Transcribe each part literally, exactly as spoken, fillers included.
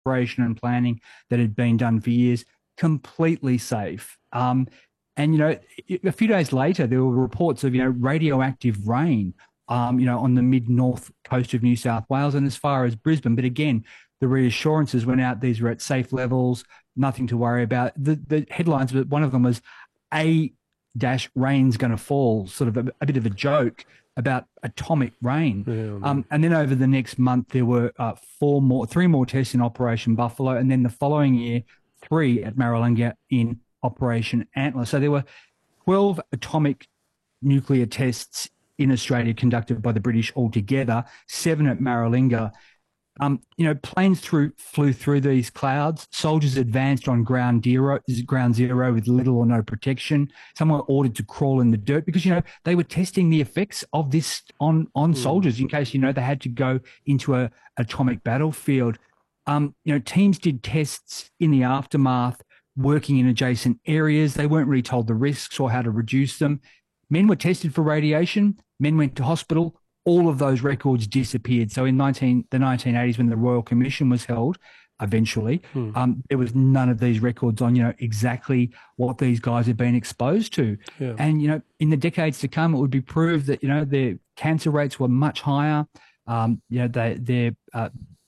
preparation and planning that had been done for years, completely safe. Um, and, you know, a few days later, there were reports of, you know, radioactive rain, um, you know, on the mid-north coast of New South Wales and as far as Brisbane. But again, the reassurances went out. These were at safe levels, nothing to worry about. The, the headlines, but one of them was A dash rain's going to fall, sort of a, a bit of a joke about atomic rain. Yeah, um, and then over the next month, there were uh, four more, three more tests in Operation Buffalo. And then the following year, three at Maralinga in Operation Antler. So there were twelve atomic nuclear tests in Australia conducted by the British altogether, seven at Maralinga. Um, you know, planes through flew through these clouds. Soldiers advanced on ground zero, ground zero with little or no protection. Some were ordered to crawl in the dirt because, you know, they were testing the effects of this on on mm. soldiers in case, you know, they had to go into a atomic battlefield. Um, you know, teams did tests in the aftermath, working in adjacent areas. They weren't really told the risks or how to reduce them. Men were tested for radiation. Men went to hospital. All of those records disappeared. So in nineteen, the nineteen eighties, when the Royal Commission was held, eventually, hmm. um, there was none of these records on, you know, exactly what these guys had been exposed to. Yeah. And, you know, in the decades to come, it would be proved that, you know, their cancer rates were much higher. Um, you know, they, their uh,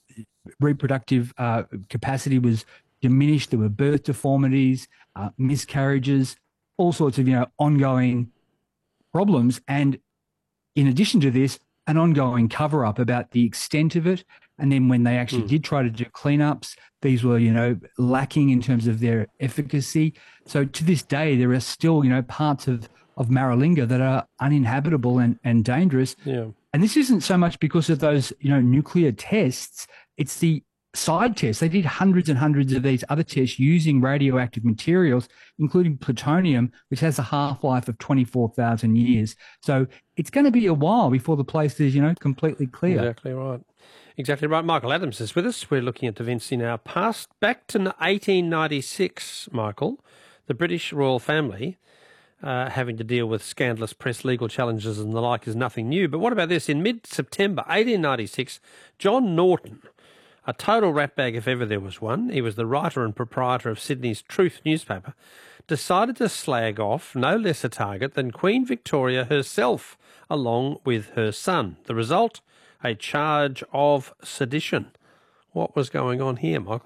reproductive uh, capacity was diminished. There were birth deformities, uh, miscarriages, all sorts of, you know, ongoing problems. And in addition to this, an ongoing cover-up about the extent of it. And then when they actually mm. did try to do cleanups, these were, you know, lacking in terms of their efficacy. So to this day, there are still, you know, parts of, of Maralinga that are uninhabitable and, and dangerous. Yeah. And this isn't so much because of those, you know, nuclear tests. It's the side tests. They did hundreds and hundreds of these other tests using radioactive materials, including plutonium, which has a half-life of twenty-four thousand years. So it's going to be a while before the place is, you know, completely clear. Exactly right. Exactly right. Michael Adams is with us. We're looking at events in our past. Back to eighteen ninety-six, Michael, the British royal family uh, having to deal with scandalous press, legal challenges and the like is nothing new. But what about this? In mid-September eighteen ninety-six, John Norton, a total ratbag if ever there was one, he was the writer and proprietor of Sydney's Truth newspaper, decided to slag off no less a target than Queen Victoria herself, along with her son. The result, a charge of sedition. What was going on here, Michael?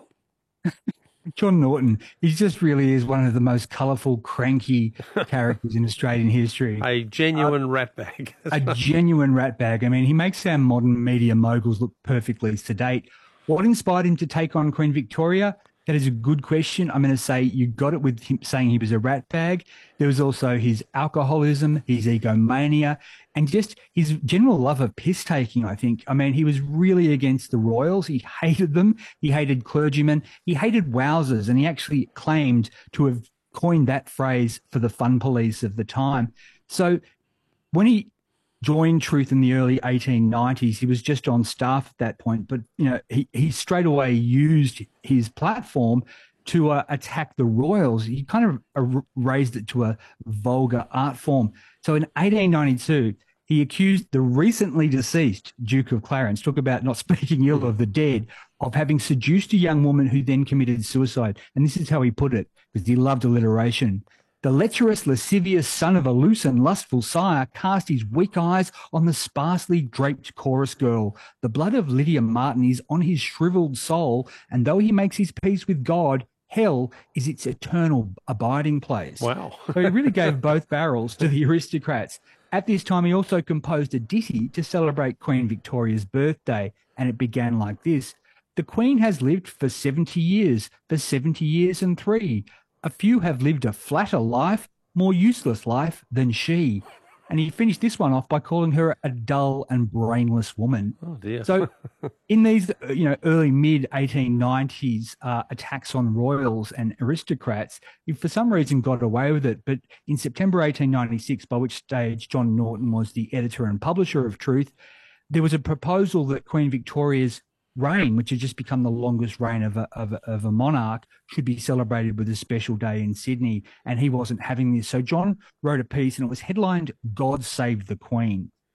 John Norton, he just really is one of the most colourful, cranky characters in Australian history. A genuine uh, ratbag. a genuine ratbag. I mean, he makes our modern media moguls look perfectly sedate. What inspired him to take on Queen Victoria? That is a good question. I'm going to say you got it with him saying he was a ratbag. There was also his alcoholism, his egomania, and just his general love of piss-taking, I think. I mean, he was really against the royals. He hated them. He hated clergymen. He hated wowsers, and he actually claimed to have coined that phrase for the fun police of the time. So when he joined Truth in the early eighteen nineties. He was just on staff at that point, but you know he, he straight away used his platform to uh, attack the royals. He kind of uh, raised it to a vulgar art form. So in eighteen ninety-two, he accused the recently deceased Duke of Clarence, talk about not speaking ill of the dead, of having seduced a young woman who then committed suicide. And this is how he put it, because he loved alliteration. The lecherous, lascivious son of a loose and lustful sire cast his weak eyes on the sparsely draped chorus girl. The blood of Lydia Martin is on his shriveled soul, and though he makes his peace with God, hell is its eternal abiding place. Wow. So he really gave both barrels to the aristocrats. At this time, he also composed a ditty to celebrate Queen Victoria's birthday, and it began like this. The Queen has lived for seventy years, for seventy years and three. A few have lived a flatter life, more useless life than she. And he finished this one off by calling her a dull and brainless woman. Oh, dear. So in these, you know, early mid eighteen nineties uh, attacks on royals and aristocrats, he for some reason got away with it. But in September eighteen ninety-six, by which stage John Norton was the editor and publisher of Truth, there was a proposal that Queen Victoria's reign, which had just become the longest reign of a, of, a, of a monarch, should be celebrated with a special day in Sydney, and he wasn't having this. So John wrote a piece, and it was headlined, God Save the Queen.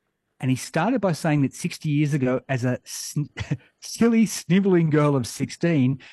And he started by saying that sixty years ago, as a sn- silly, sniveling girl of sixteen,